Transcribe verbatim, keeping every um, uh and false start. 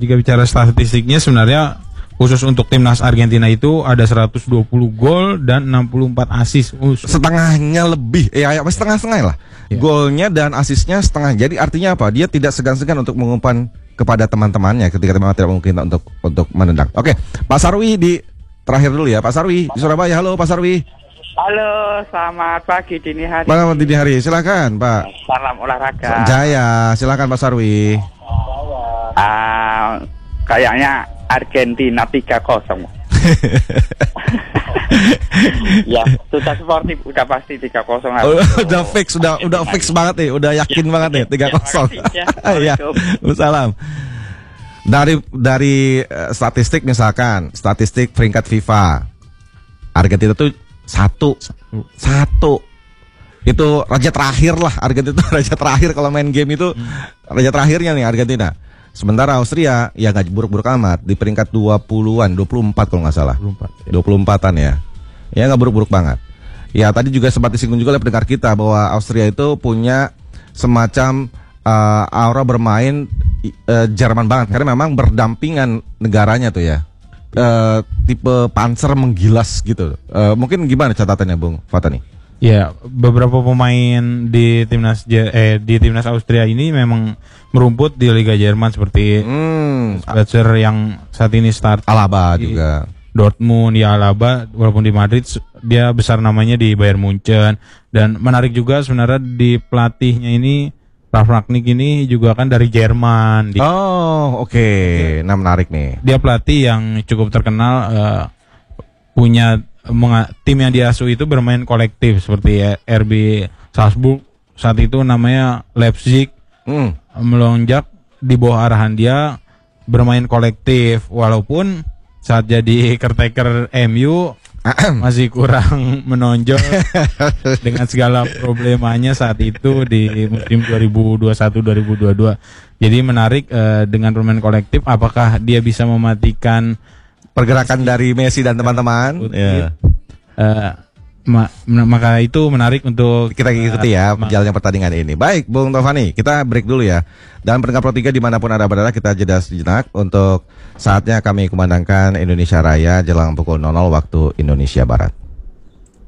jika bicara statistiknya sebenarnya khusus untuk timnas Argentina itu ada seratus dua puluh gol dan enam puluh empat assist. Uh, Setengahnya lebih, ya, ya setengah-setengah lah. Ya. Golnya dan asisnya setengah. Jadi artinya apa? Dia tidak segan-segan untuk mengumpan kepada teman-temannya ketika memang tidak mungkin untuk untuk menendang. Oke, Pak Sarwi di terakhir dulu ya, Pak Sarwi di Surabaya. Halo Pak Sarwi. Halo, selamat pagi dini hari. Selamat dini hari, silakan Pak. Salam olahraga. Jaya, silakan Pak Sarwi. Uh, kayaknya Argentina tiga kosong. Ya, sudah sportif, udah pasti tiga kosong. Oh, udah fix, udah udah fix banget nih, udah yakin ya, banget nih tiga kosong. Ya, salam. Dari dari uh, statistik misalkan, statistik peringkat FIFA, Argentina tuh satu, satu. Itu raja terakhir lah, Argentina itu raja terakhir kalau main game itu, raja terakhirnya nih Argentina. Sementara Austria ya nggak buruk-buruk amat di peringkat dua puluhan, dua puluh empat kalau nggak salah. dua puluh empatan ya. Ya nggak buruk-buruk banget. Ya tadi juga sempat disinggung juga oleh pendengar kita bahwa Austria itu punya semacam uh, aura bermain uh, Jerman banget karena memang berdampingan negaranya tuh ya. Uh, tipe panzer menggilas gitu. Uh, mungkin gimana catatannya Bung Fatani? Ya, beberapa pemain di timnas eh di timnas Austria ini memang merumput di Liga Jerman seperti hmm. Spatzer yang saat ini start, Alaba juga. Dortmund, ya Alaba walaupun di Madrid dia besar namanya di Bayern Munchen, dan menarik juga sebenarnya di pelatihnya ini Ralf Rangnick ini juga kan dari Jerman. Oh, oke. Okay. Nah, menarik nih. Dia pelatih yang cukup terkenal, uh, punya menga- tim yang diasuh itu bermain kolektif seperti R B Salzburg saat itu namanya Leipzig. Hmm. Melonjak di bawah arahan dia, bermain kolektif walaupun saat jadi caretaker M U masih kurang menonjol dengan segala problemanya saat itu di musim dua ribu dua puluh satu dua ribu dua puluh dua. Jadi menarik uh, dengan bermain kolektif, apakah dia bisa mematikan pergerakan Messi dari Messi dan teman-teman? Ya. Uh, ma- maka itu menarik untuk kita ikuti ya jalannya pertandingan ini. Baik, Bung Tovani, kita break dulu ya. Dan pendengar Pro tiga dimanapun Anda berada, kita jeda sejenak untuk saatnya kami kumandangkan Indonesia Raya jelang pukul nol nol waktu Indonesia Barat.